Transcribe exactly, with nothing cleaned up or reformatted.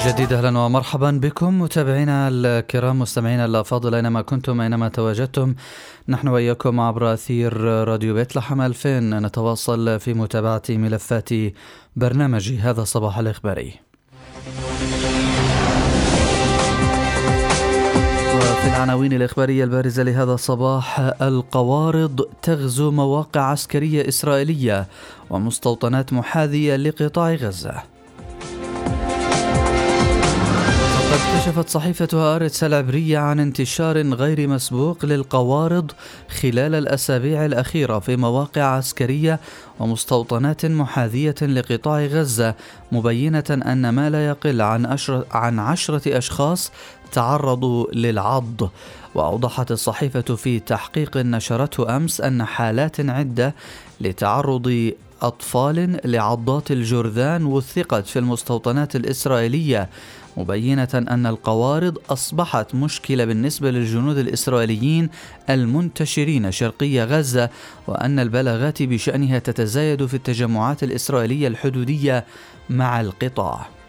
جديد أهلا ومرحبا بكم متابعينا الكرام مستمعينا الأفاضل أينما كنتم أينما تواجدتم. نحن وإياكم عبر أثير راديو بيت لحم ألفين نتواصل في متابعة ملفات برنامج هذا الصباح الإخباري. وفي العناوين الإخبارية البارزة لهذا الصباح: القوارض تغزو مواقع عسكرية إسرائيلية ومستوطنات محاذية لقطاع غزة. قد كشفت صحيفة هآرتس العبرية عن انتشار غير مسبوق للقوارض خلال الأسابيع الأخيرة في مواقع عسكرية ومستوطنات محاذية لقطاع غزة، مبينة أن ما لا يقل عن, أشر عن عشرة أشخاص تعرضوا للعض. وأوضحت الصحيفة في تحقيق نشرته أمس أن حالات عدة لتعرض أطفال لعضات الجرذان وثقت في المستوطنات الإسرائيلية، مبينة أن القوارض أصبحت مشكلة بالنسبة للجنود الإسرائيليين المنتشرين شرقي غزة، وأن البلاغات بشأنها تتزايد في التجمعات الإسرائيلية الحدودية مع القطاع.